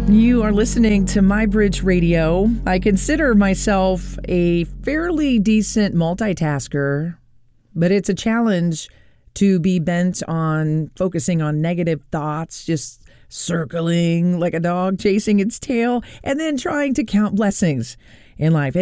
You are listening to My Bridge Radio. I consider myself a fairly decent multitasker, but it's a challenge to be bent on focusing on negative thoughts, just circling like a dog chasing its tail, and then trying to count blessings in life.